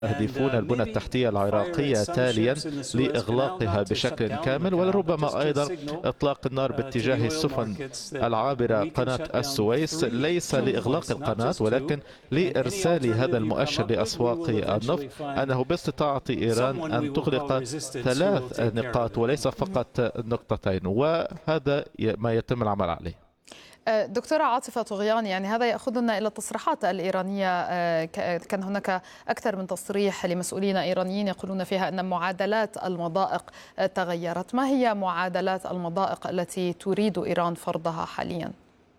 يستهدفون البنى التحتية العراقية تاليا لإغلاقها بشكل كامل، ولربما أيضا إطلاق النار باتجاه السفن العابرة قناة السويس، ليس لإغلاق القناة ولكن لإرسال هذا المؤشر لأسواق النفط أنه باستطاعة إيران أن تغلق 3 نقاط وليس فقط نقطتين، وهذا ما يتم العمل عليه. دكتورة عاطفة طغيان، يعني هذا يأخذنا إلى التصريحات الإيرانية. كان هناك أكثر من تصريح لمسؤولين إيرانيين يقولون فيها أن معادلات المضائق تغيرت. ما هي معادلات المضائق التي تريد إيران فرضها حاليا؟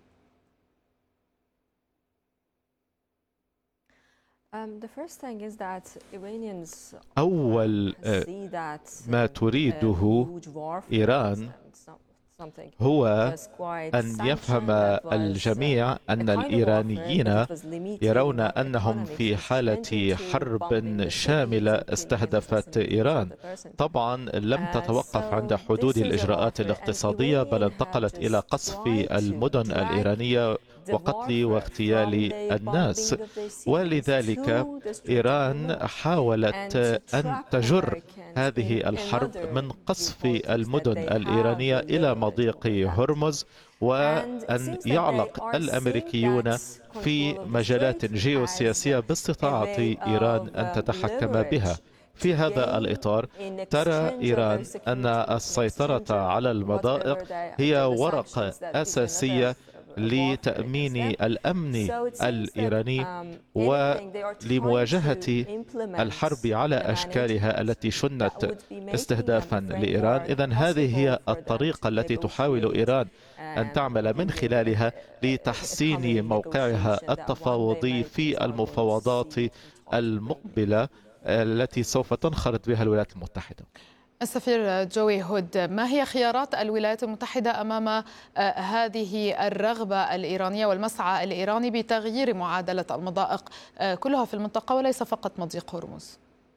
أول ما تريده إيران هو أن يفهم الجميع أن الإيرانيين يرون أنهم في حالة حرب شاملة استهدفت إيران. طبعا لم تتوقف عند حدود الإجراءات الاقتصادية، بل انتقلت إلى قصف المدن الإيرانية وقتل واغتيال الناس، ولذلك إيران حاولت أن تجر هذه الحرب من قصف المدن الإيرانية إلى مضيق هرمز، وأن يعلق الأمريكيون في مجالات جيوسياسية باستطاعة إيران أن تتحكم بها. في هذا الإطار ترى إيران أن السيطرة على المضائق هي ورقة أساسية لتأمين الأمن الإيراني ولمواجهة الحرب على أشكالها التي شنت استهدافا لإيران. إذن هذه هي الطريقة التي تحاول إيران أن تعمل من خلالها لتحسين موقعها التفاوضي في المفاوضات المقبلة التي سوف تنخرط بها الولايات المتحدة. السفير جوي هود، ما هي خيارات الولايات المتحدة أمام هذه الرغبة الإيرانية والمسعى الإيراني بتغيير معادلة المضائق كلها في المنطقة وليس فقط مضيق هرمز؟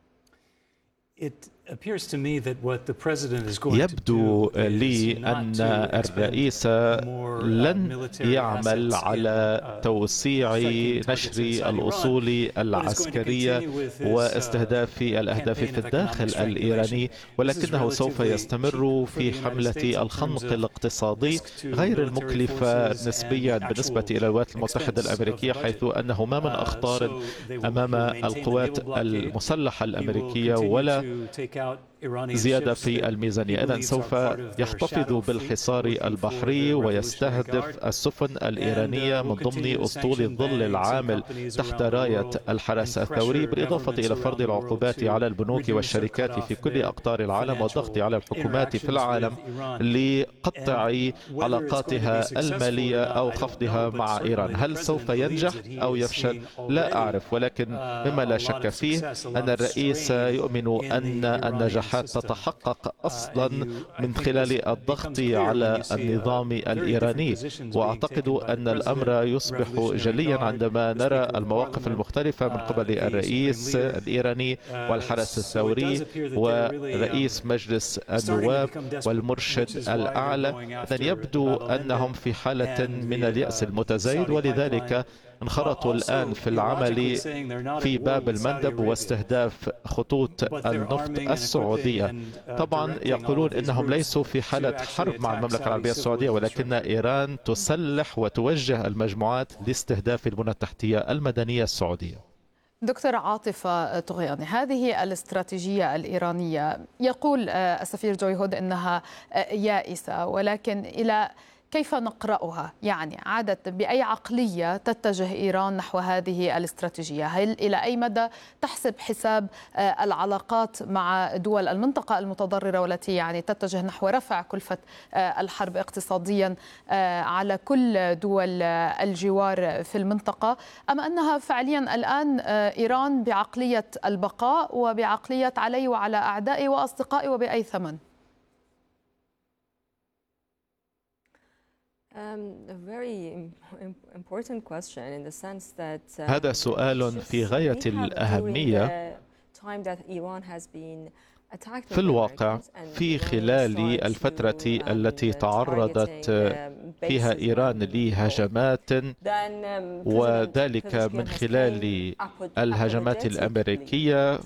يبدو لي أن الرئيس لن يعمل على توسيع نشر الأصول العسكرية واستهداف الأهداف في الداخل الإيراني، ولكنه سوف يستمر في حملة الخنق الاقتصادي غير المكلفة نسبيا بالنسبة إلى الولايات المتحدة الأمريكية، حيث أنه ما من أخطار أمام القوات المسلحة الأمريكية ولا زيادة في الميزانية. إذن سوف يحتفظ بالحصار البحري ويستهدف السفن الإيرانية من ضمن أسطول الظل العامل تحت راية الحرس الثوري، بالإضافة إلى فرض العقوبات على البنوك والشركات في كل أقطار العالم والضغط على الحكومات في العالم لقطع علاقاتها المالية أو خفضها مع إيران. هل سوف ينجح أو يفشل؟ لا أعرف، ولكن مما لا شك فيه أن الرئيس يؤمن أن النجاحات تتحقق أصلا من خلال الضغط على النظام الإيراني، وأعتقد أن الأمر يصبح جليا عندما نرى المواقف المختلفة من قبل الرئيس الإيراني والحرس الثوري ورئيس مجلس النواب والمرشد الأعلى. إذن يبدو أنهم في حالة من اليأس المتزايد، ولذلك انخرطوا الآن في العمل في باب المندب واستهداف خطوط النفط السعودية. طبعا يقولون إنهم ليسوا في حالة حرب مع المملكة العربية السعودية، ولكن إيران تسلح وتوجه المجموعات لاستهداف البنى التحتية المدنية السعودية. دكتور عاطفة طغيان، هذه الاستراتيجية الإيرانية يقول السفير جوي هود أنها يائسة، ولكن كيف نقرأها؟ يعني عادة بأي عقلية تتجه إيران نحو هذه الاستراتيجية؟ هل إلى أي مدى تحسب حساب العلاقات مع دول المنطقة المتضررة والتي يعني تتجه نحو رفع كلفة الحرب اقتصاديا على كل دول الجوار في المنطقة، أم أنها فعليا الآن إيران بعقلية البقاء وبعقلية علي وعلى أعدائي وأصدقائي وبأي ثمن؟ هذا سؤال في غاية الأهمية، في الواقع في خلال الفترة التي تعرضت فيها إيران لهجمات، وذلك من خلال الهجمات الأمريكية،